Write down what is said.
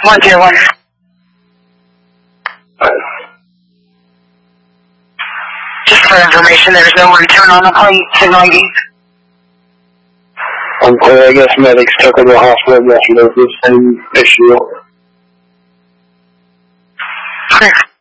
101. Just for information, there's no return on the plate to 90. Unclear, I guess medics took her to the hospital yesterday with the same issue. Clear.